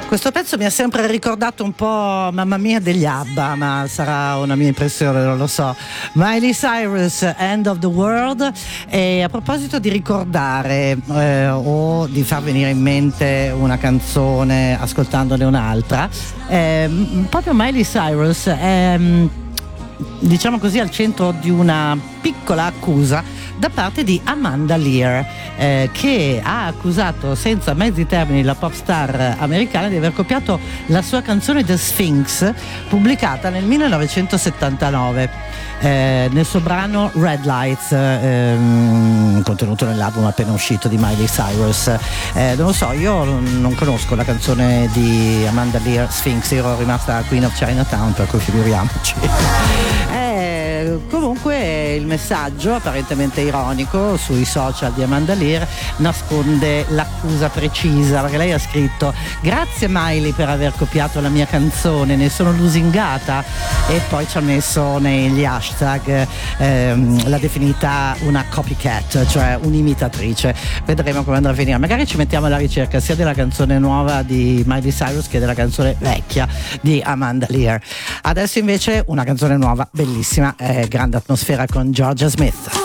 Questo pezzo mi ha sempre ricordato un po' Mamma Mia degli ABBA, ma sarà una mia impressione, non lo so. Miley Cyrus, End of the World. E a proposito di ricordare o di far venire in mente una canzone ascoltandone un'altra, proprio Miley Cyrus è, diciamo così, al centro di una piccola accusa da parte di Amanda Lear, che ha accusato senza mezzi termini la pop star americana di aver copiato la sua canzone The Sphinx, pubblicata nel 1979 nel suo brano Red Lights, contenuto nell'album appena uscito di Miley Cyrus. Non lo so, io non conosco la canzone di Amanda Lear, Sphinx, ero rimasta Queen of Chinatown, per cui figuriamoci. Comunque il messaggio apparentemente ironico sui social di Amanda Lear nasconde l'accusa precisa, perché lei ha scritto: grazie Miley per aver copiato la mia canzone, ne sono lusingata, e poi ci ha messo negli hashtag l'ha definita una copycat, cioè un'imitatrice. Vedremo come andrà a finire, magari ci mettiamo alla ricerca sia della canzone nuova di Miley Cyrus che della canzone vecchia di Amanda Lear. Adesso invece una canzone nuova bellissima, grande atmosfera con Georgia Smith.